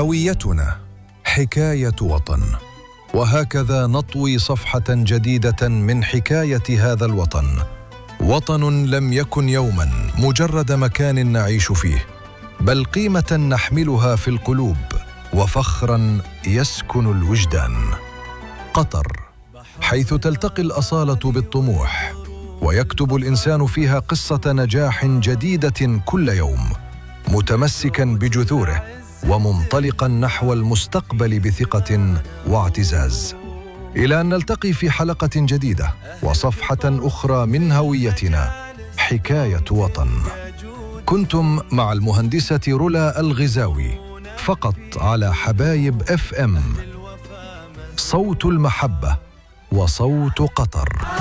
هويتنا حكاية وطن، وهكذا نطوي صفحة جديدة من حكاية هذا الوطن. وطن لم يكن يوما مجرد مكان نعيش فيه، بل قيمة نحملها في القلوب وفخرا يسكن الوجدان. قطر، حيث تلتقي الأصالة بالطموح ويكتب الإنسان فيها قصة نجاح جديدة كل يوم، متمسكا بجذوره ومنطلقا نحو المستقبل بثقة واعتزاز. إلى أن نلتقي في حلقة جديدة وصفحة أخرى من هويتنا، حكاية وطن. كنتم مع المهندسة رولا الغزاوي، فقط على حبايب FM، صوت المحبة وصوت قطر.